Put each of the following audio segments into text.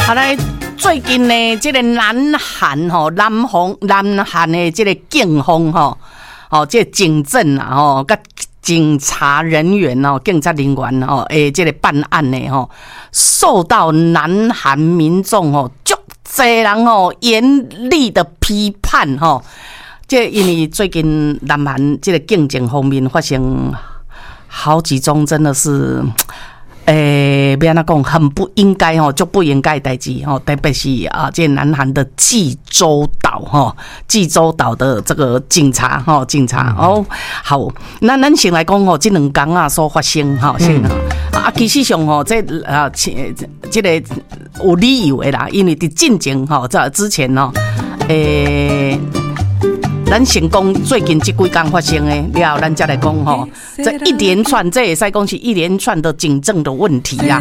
好来，最近呢，这个南韩的这个警方这个警政啊跟警察人员警察人员这个办案呢受到南韩民众足多人严厉的批判这因为最近南韩这个警政方面发生好几宗真的是。要安怎讲，很不应该就不应该的代志特别是这南韩的济州岛济州岛的这个警察好，那咱先来讲这两天所发生其实上这个有理由的啦，因为伫进前在之前咱先讲最近这几天发生的了后，咱再来讲这一连串，这也可以讲是一连串的警政的问题啦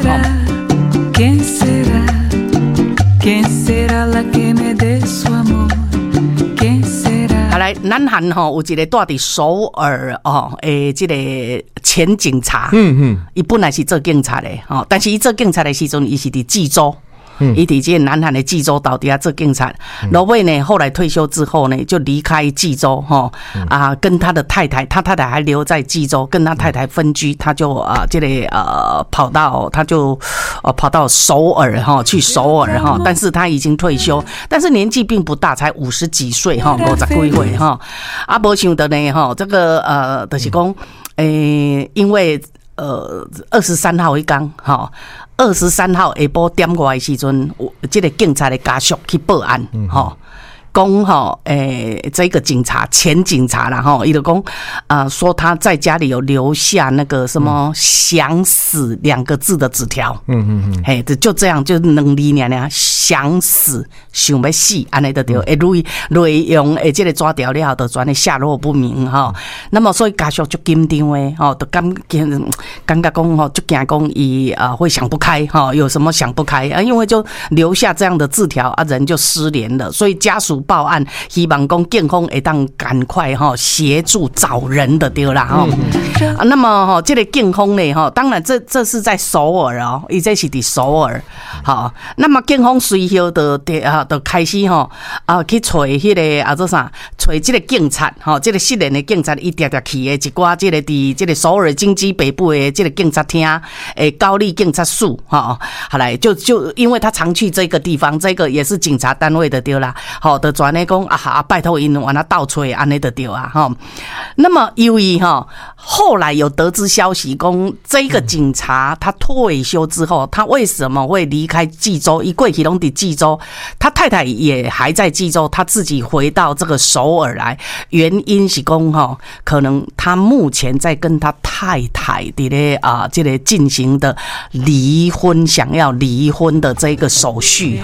好来，南韩有一个住伫首尔这个前警察，伊本来是做警察的但是伊做警察的时阵，伊是伫济州。伊伫这南韩的济州岛底下做警察，老尾呢后来退休之后呢，就离开济州跟他的太太，他太太还留在济州，跟他太太分居，他就这个跑到首尔去首尔但是他已经退休，但是年纪并不大，才50几岁50几岁没想到呢这个就是讲因为23号一天23号下晡点外的时阵，这个警察的家属去报案讲这个警察前警察啦他就讲说他在家里有留下那个什么想死2个字的纸条就这样就2字尔想死想要死安尼就对内容这个抓掉了后就转的下落不明那么所以家属就紧张的就感觉讲就惊讲伊会想不开有什么想不开因为就留下这样的字条人就失联了，所以家属报案，希望讲警方会当赶快协助找人的对啦那么这个警方呢当然这是在首尔伊这是伫首尔那么警方随后就开始去找迄个做啥找这个警察这个失联的警察伊定去的一寡这个伫这个首尔京畿北部的这个警察厅高丽警察署好来就因为他常去这个地方，这个也是警察单位的对啦就转来讲拜托因往他倒吹安尼就对那么由于后来有得知消息讲这个警察他退休之后，他为什么会离开济州？伊过去拢伫济州，他太太也还在济州，他自己回到这个首尔来，原因是讲可能他目前在跟他太太伫咧这个进行的离婚，想要离婚的这个手续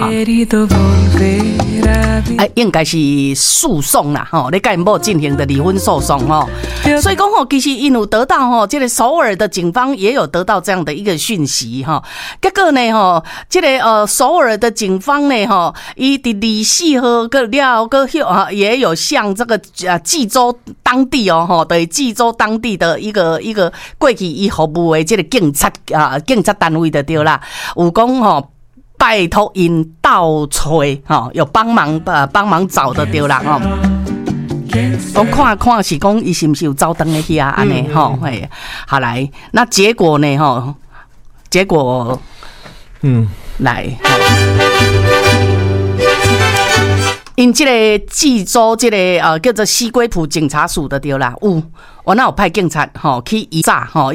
应该是诉讼啦你跟某进行的离婚诉讼所以讲其实因有得到这个首尔的警方也有得到这样的一个讯息结果呢这个首尔的警方呢伊伫24号个了个也有向这个济州当地对济州当地的一个过去伊服务的这个警察单位的对啦，有讲拜托因倒吹有帮忙找的对啦讲看是讲伊是不是有走灯的遐安尼好来，那结果呢结果来因这个济州这个叫做西归浦警察署的对啦有我那有派警察去查